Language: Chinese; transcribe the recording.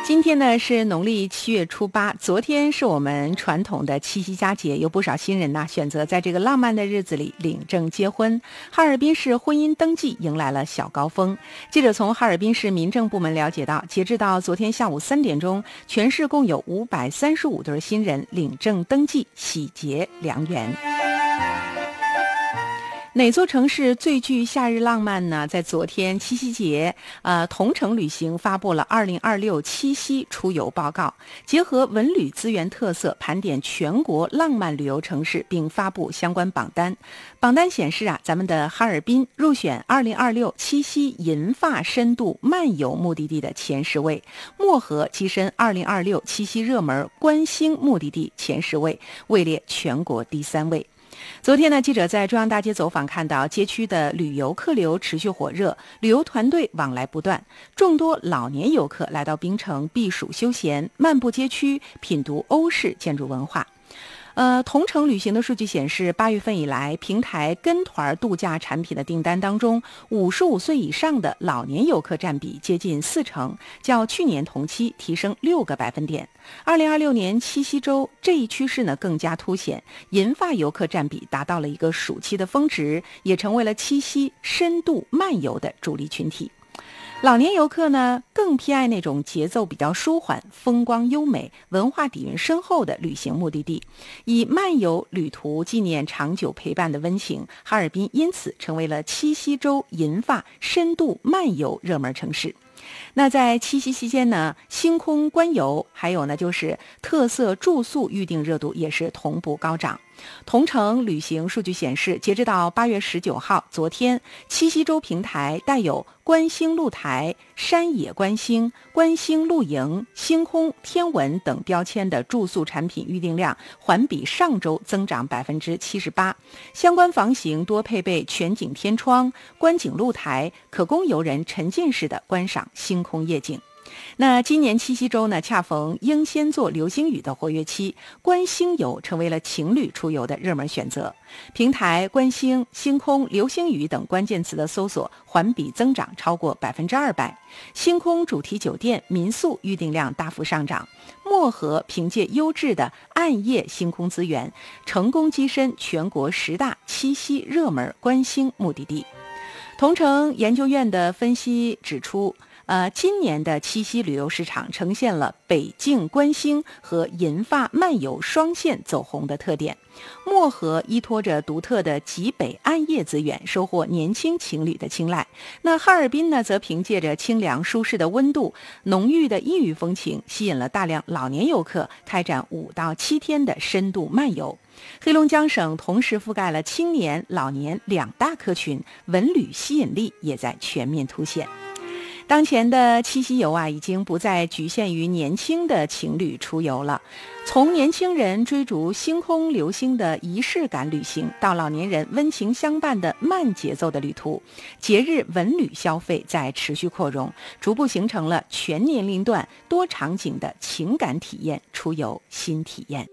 今天呢是农历7月初8，昨天是我们传统的七夕佳节，有不少新人呢选择在这个浪漫的日子里领证结婚。哈尔滨市婚姻登记迎来了小高峰。记者从哈尔滨市民政部门了解到，截至到昨天下午3点钟，全市共有535对新人领证登记，喜结良缘。哪座城市最具夏日浪漫呢？在昨天七夕节，同程旅行发布了2026七夕出游报告，结合文旅资源特色，盘点全国浪漫旅游城市，并发布相关榜单。榜单显示咱们的哈尔滨入选2026七夕银发深度漫游目的地的前10位，漠河跻身2026七夕热门观星目的地前10位，位列全国第3位。昨天呢，记者在中央大街走访看到，街区的旅游客流持续火热，旅游团队往来不断，众多老年游客来到槟城避暑休闲，漫步街区，品读欧式建筑文化。同程旅行的数据显示，8月份以来，平台跟团度假产品的订单当中，55岁以上的老年游客占比接近40%，较去年同期提升6个百分点。2026年七夕周这一趋势呢更加凸显，银发游客占比达到了一个暑期的峰值，也成为了七夕深度漫游的主力群体。老年游客呢，更偏爱那种节奏比较舒缓、风光优美、文化底蕴深厚的旅行目的地，以漫游旅途纪念长久陪伴的温情。哈尔滨因此成为了七夕周银发深度漫游热门城市。那在七夕期间呢，星空观游，还有呢就是特色住宿预订热度也是同步高涨。同程旅行数据显示，截止到8月19号，昨天七夕周平台带有观星露台、山野观星、观星露营、星空天文等标签的住宿产品预订量环比上周增长78%，相关房型多配备全景天窗、观景露台，可供游人沉浸式的观赏星空夜景。那今年七夕周呢，恰逢英仙座流星雨的活跃期，观星游成为了情侣出游的热门选择。平台观星、星空、流星雨等关键词的搜索环比增长超过200%，星空主题酒店、民宿预订量大幅上涨。漠河凭借优质的暗夜星空资源，成功跻身全国10大七夕热门观星目的地。同程研究院的分析指出，今年的七夕旅游市场呈现了北境观星和银发漫游双线走红的特点。漠河依托着独特的极北暗夜资源，收获年轻情侣的青睐。那哈尔滨呢，则凭借着清凉舒适的温度、浓郁的异域风情，吸引了大量老年游客开展5到7天的深度漫游。黑龙江省同时覆盖了青年、老年2大客群，文旅吸引力也在全面凸显。当前的七夕游已经不再局限于年轻的情侣出游了，从年轻人追逐星空流星的仪式感旅行，到老年人温情相伴的慢节奏的旅途，节日文旅消费在持续扩容，逐步形成了全年龄段多场景的情感体验出游新体验。